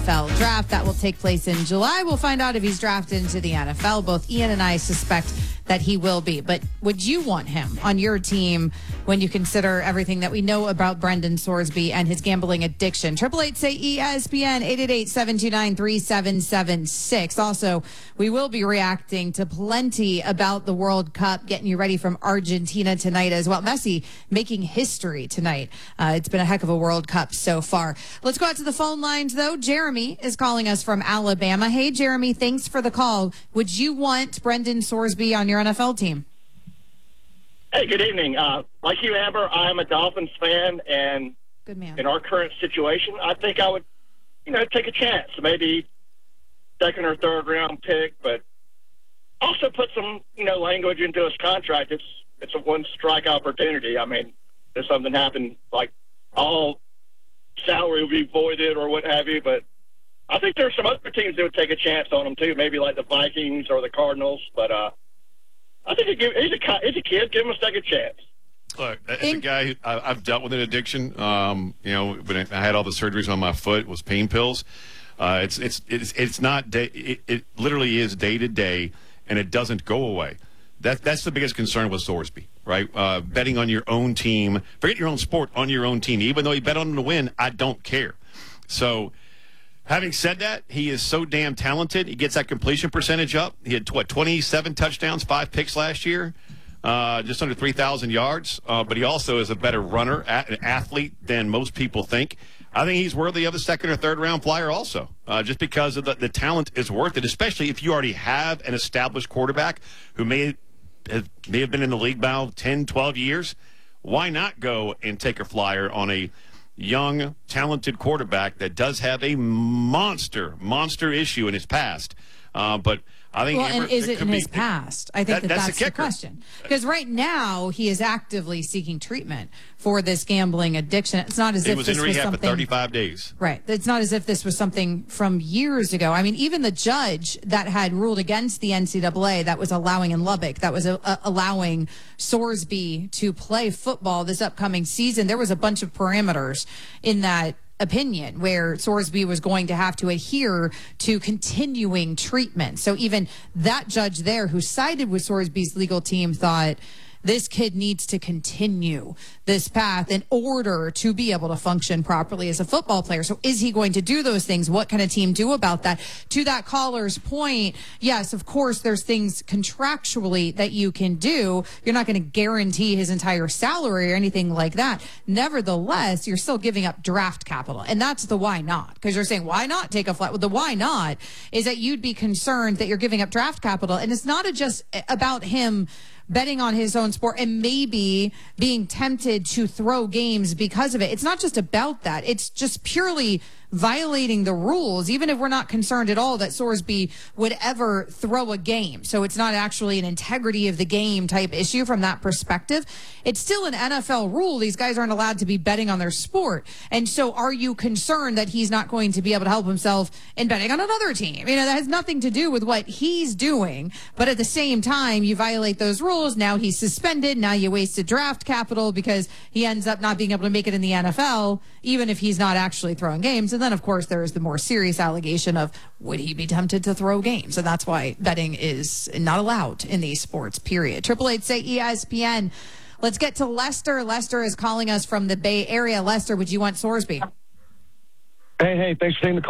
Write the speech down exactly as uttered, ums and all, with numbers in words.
N F L draft that will take place in July. We'll find out if he's drafted into the N F L. Both Ian and I suspect that he will be. But would you want him on your team when you consider everything that we know about Brendan Sorsby and his gambling addiction? Triple eight say E S P N, eight eight eight, seven two nine, three seven seven six. Also, we will be reacting to plenty about the World Cup, getting you ready from Argentina tonight as well. Messi making history tonight. Uh, it's been a heck of a World Cup so far. Let's go out to the phone lines, though. Jeremy is calling us from Alabama. Hey, Jeremy, thanks for the call. Would you want Brendan Sorsby on your N F L team? Hey, good evening. Uh, like you, Amber, I'm a Dolphins fan, and good man. In our current situation, I think I would, you know, take a chance. Maybe second or third round pick, but also put some, you know, language into his contract. It's it's a one strike opportunity. I mean, if something happened, like all salary would be voided or what have you. But I think there's some other teams that would take a chance on him too, maybe like the Vikings or the Cardinals. But uh, I think he's a, he's a kid. Give him a second chance. Look, as a guy who I've dealt with an addiction, um, you know, when I had all the surgeries on my foot, it was pain pills. Uh, it's it's it's it's not day, it, it literally is day to day, and it doesn't go away. That that's the biggest concern with Sorsby, right? Uh, betting on your own team, forget your own sport, on your own team. Even though you bet on him to win, I don't care. So, having said that, he is so damn talented. He gets that completion percentage up. He had what twenty-seven touchdowns, five picks last year. Uh, just under three thousand yards, uh, but he also is a better runner, an athlete than most people think. I think he's worthy of a second or third round flyer also, uh, just because of the, the talent is worth it, especially if you already have an established quarterback who may have, may have been in the league now ten, twelve years. Why not go and take a flyer on a young, talented quarterback that does have a monster, monster issue in his past? Uh, but I think well, Amber, and is it, it in be, his past? I think that, that that's, that's the, the question. Because right now he is actively seeking treatment for this gambling addiction. It's not as he if was this in was rehab something for thirty-five days. Right. It's not as if this was something from years ago. I mean, even the judge that had ruled against the N C double A that was allowing in Lubbock, that was a, a, allowing Sorsby to play football this upcoming season, there was a bunch of parameters in that opinion where Sorsby was going to have to adhere to continuing treatment. So even that judge there who sided with Sorsby's legal team thought this kid needs to continue this path in order to be able to function properly as a football player. So is he going to do those things? What can a team do about that? To that caller's point, yes, of course, there's things contractually that you can do. You're not going to guarantee his entire salary or anything like that. Nevertheless, you're still giving up draft capital. And that's the why not. Because you're saying, why not take a flight? Well, the why not is that you'd be concerned that you're giving up draft capital. And it's not a just about him betting on his own sport and maybe being tempted to throw games because of it. It's not just about that. It's just purely violating the rules, even if we're not concerned at all that Sorsby would ever throw a game. So it's not actually an integrity of the game type issue from that perspective. It's still an N F L rule. These guys aren't allowed to be betting on their sport. And so are you concerned that he's not going to be able to help himself in betting on another team? You know, that has nothing to do with what he's doing. But at the same time, you violate those rules. Now he's suspended. Now you wasted draft capital because he ends up not being able to make it in the N F L, even if he's not actually throwing games. And then, of course, there is the more serious allegation of would he be tempted to throw games? And that's why betting is not allowed in these sports, period. Triple eight say E S P N. Let's get to Lester. Lester is calling us from the Bay Area. Lester, would you want Sorsby? Hey, hey, thanks for taking the call.